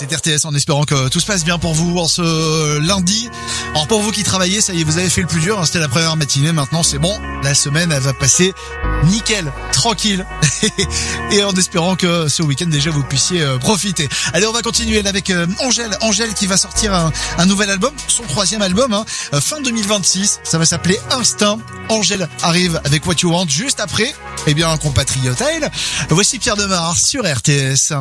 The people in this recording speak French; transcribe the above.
C'est RTS en espérant que tout se passe bien pour vous en ce lundi. Alors pour vous qui travaillez, ça y est, vous avez fait le plus dur, hein, c'était la première matinée, maintenant c'est bon. La semaine, elle va passer nickel, tranquille. Et en espérant que ce week-end déjà vous puissiez profiter. Allez, on va continuer là avec Angèle qui va sortir un nouvel album, son 3e album, hein, fin 2026. Ça va s'appeler Instinct. Angèle arrive avec What You Want juste après, eh bien, un compatriote à elle. Voici Pierre Demar sur RTS.